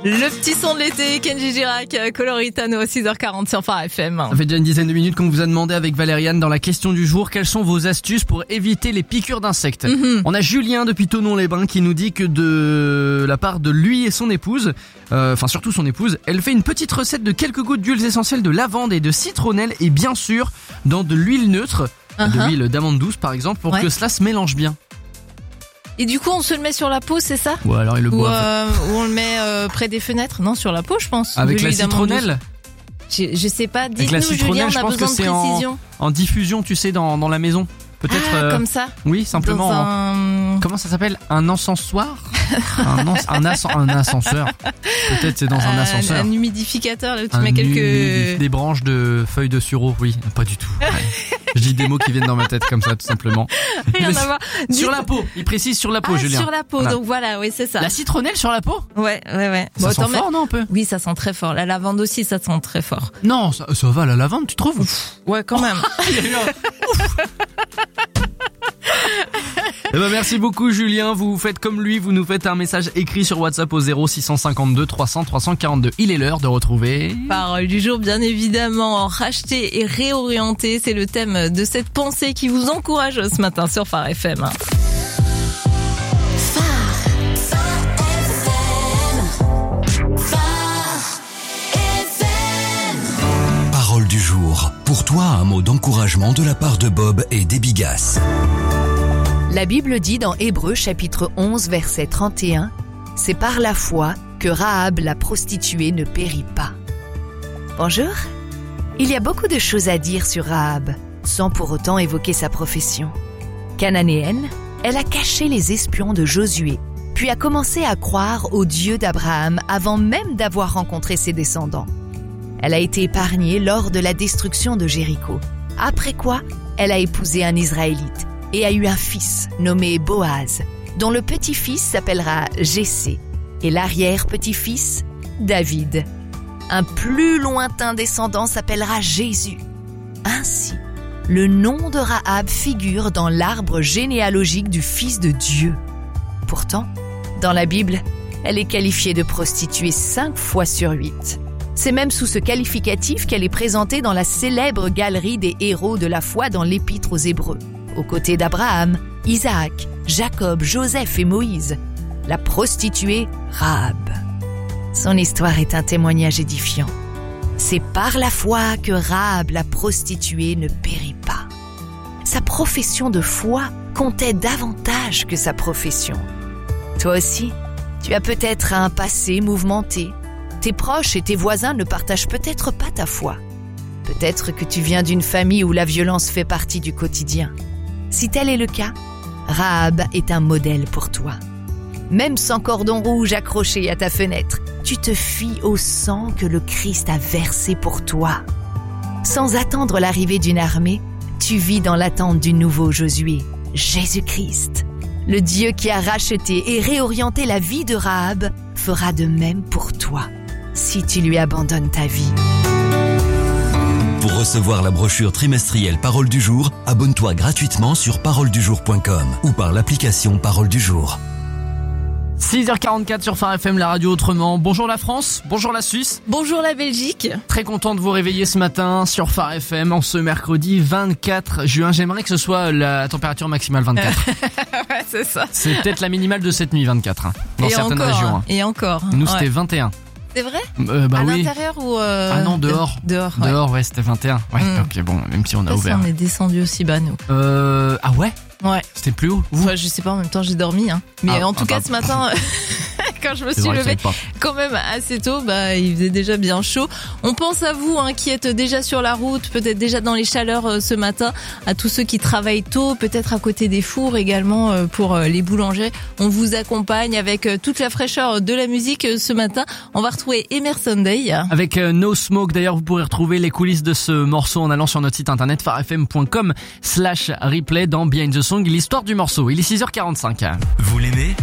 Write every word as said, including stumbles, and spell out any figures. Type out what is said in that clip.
Le petit son de l'été, Kenji Girac, Coloritano, six heures quarante sur Phare F M. Ça fait déjà une dizaine de minutes qu'on vous a demandé avec Valériane dans la question du jour quelles sont vos astuces pour éviter les piqûres d'insectes. Mm-hmm. On a Julien depuis Thonon-les-Bains qui nous dit que de la part de lui et son épouse, euh, enfin surtout son épouse, elle fait une petite recette de quelques gouttes d'huiles essentielles de lavande et de citronnelle et bien sûr dans de l'huile neutre, uh-huh. de l'huile d'amande douce par exemple, pour ouais. que cela se mélange bien. Et du coup, on se le met sur la peau, c'est ça? Ou alors il le Ou, boit. euh, ou on le met euh, près des fenêtres? Non, sur la peau, je pense. Avec la citronnelle? je, je sais pas. Dites-nous, Julien, on a besoin de précision. En, en diffusion, tu sais, dans, dans la maison. Peut-être. Ah, euh, comme ça? Oui, simplement. Un... Comment ça s'appelle? Un encensoir? un, ans, un, asc- un ascenseur. Peut-être c'est dans un euh, ascenseur. Un humidificateur, là, où tu un mets quelques... Humidif- des branches de feuilles de sureau, oui. Pas du tout. Ouais. Je dis des mots qui viennent dans ma tête comme ça, tout simplement. Rien à voir. Sur la peau. Il précise sur la peau, ah, Julien. Sur la peau, voilà. donc voilà, oui, c'est ça. La citronnelle sur la peau? Ouais, ouais, ouais. Ça bon, sent fort, non, un peu? Oui, ça sent très fort. La lavande aussi, ça sent très fort. Non, ça, ça va, la lavande, tu trouves? Ouf. Ouais, quand même. Il y a eu un... Eh ben merci beaucoup Julien, vous faites comme lui, vous nous faites un message écrit sur WhatsApp au zéro six cent cinquante-deux trois cents trois cent quarante-deux. Il est l'heure de retrouver... Parole du jour, bien évidemment, racheter et réorienter, c'est le thème de cette pensée qui vous encourage ce matin sur Phare F M. Parole du jour. Pour toi, un mot d'encouragement de la part de Bob et d'Ebi Gass. La Bible dit dans Hébreux chapitre onze verset trente et un « C'est par la foi que Rahab la prostituée ne périt pas ». Bonjour. Il y a beaucoup de choses à dire sur Rahab, sans pour autant évoquer sa profession. Cananéenne, elle a caché les espions de Josué, puis a commencé à croire au Dieu d'Abraham avant même d'avoir rencontré ses descendants. Elle a été épargnée lors de la destruction de Jéricho, après quoi elle a épousé un Israélite et a eu un fils nommé Boaz, dont le petit-fils s'appellera Jessé et l'arrière-petit-fils David. Un plus lointain descendant s'appellera Jésus. Ainsi, le nom de Rahab figure dans l'arbre généalogique du Fils de Dieu. Pourtant, dans la Bible, elle est qualifiée de prostituée cinq fois sur huit. C'est même sous ce qualificatif qu'elle est présentée dans la célèbre galerie des héros de la foi dans l'Épître aux Hébreux, aux côtés d'Abraham, Isaac, Jacob, Joseph et Moïse, la prostituée Rahab. Son histoire est un témoignage édifiant. C'est par la foi que Rahab, la prostituée, ne périt pas. Sa profession de foi comptait davantage que sa profession. Toi aussi, tu as peut-être un passé mouvementé. Tes proches et tes voisins ne partagent peut-être pas ta foi. Peut-être que tu viens d'une famille où la violence fait partie du quotidien. Si tel est le cas, Rahab est un modèle pour toi. Même sans cordon rouge accroché à ta fenêtre, tu te fies au sang que le Christ a versé pour toi. Sans attendre l'arrivée d'une armée, tu vis dans l'attente du nouveau Josué, Jésus-Christ. Le Dieu qui a racheté et réorienté la vie de Rahab fera de même pour toi, si tu lui abandonnes ta vie. Pour recevoir la brochure trimestrielle Parole du jour, abonne-toi gratuitement sur parole du jour point com ou par l'application Parole du jour. six heures quarante-quatre sur Phare F M, la radio autrement. Bonjour la France, bonjour la Suisse. Bonjour la Belgique. Très content de vous réveiller ce matin sur Phare F M en ce mercredi vingt-quatre juin. J'aimerais que ce soit la température maximale vingt-quatre. Ouais, c'est ça. C'est peut-être la minimale de cette nuit vingt-quatre, hein, dans et certaines encore, régions. Hein. Et encore. Nous ouais. c'était vingt et un. C'est vrai? euh, bah À oui. l'intérieur ou euh... Ah non, dehors. De- dehors, ouais. Dehors, ouais, c'était vingt et un. Ouais, Mm. ok, bon, même si on a Parce ouvert. qu'on est descendu aussi bas, nous. Euh, ah ouais? Ouais. C'était plus haut? Vous? Ouais, je sais pas, en même temps, j'ai dormi, hein. Mais Ah, en tout ah, cas, bah, ce matin, quand je me c'est suis vrai levée, qu'il y avait quand même assez tôt, bah, il faisait déjà bien chaud. On pense à vous, hein, qui êtes déjà sur la route, peut-être déjà dans les chaleurs euh, ce matin, à tous ceux qui travaillent tôt, peut-être à côté des fours également euh, pour euh, les boulangers. On vous accompagne avec euh, toute la fraîcheur de la musique euh, ce matin. On va retrouver Emerson Day. Avec euh, No Smoke, d'ailleurs, vous pourrez retrouver les coulisses de ce morceau en allant sur notre site internet pharefm point com slash replay dans Behind the Song, l'histoire du morceau. Il est six heures quarante-cinq. Vous l'aimez ?